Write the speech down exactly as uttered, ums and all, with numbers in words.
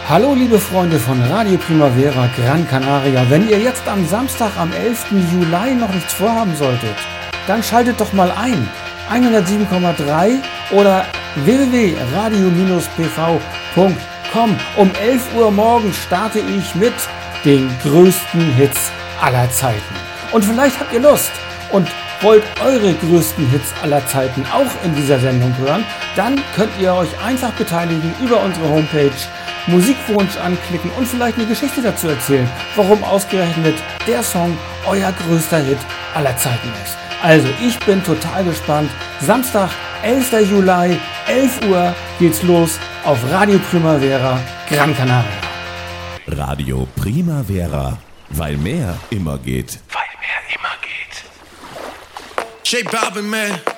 Hallo liebe Freunde von Radio Primavera Gran Canaria. Wenn ihr jetzt am Samstag, am elften Juli noch nichts vorhaben solltet, dann schaltet doch mal ein. hundertsieben Komma drei oder w w w punkt radio p v punkt com. Um elf Uhr morgens starte ich mit den größten Hits aller Zeiten. Und vielleicht habt ihr Lust und wollt eure größten Hits aller Zeiten auch in dieser Sendung hören, dann könnt ihr euch einfach beteiligen über unsere Homepage, Musikwunsch anklicken und vielleicht eine Geschichte dazu erzählen, warum ausgerechnet der Song euer größter Hit aller Zeiten ist. Also ich bin total gespannt. Samstag, elften Juli, elf Uhr geht's los auf Radio Primavera Gran Canaria. Radio Primavera, weil mehr immer geht. Weil mehr immer geht. J Balvin, man.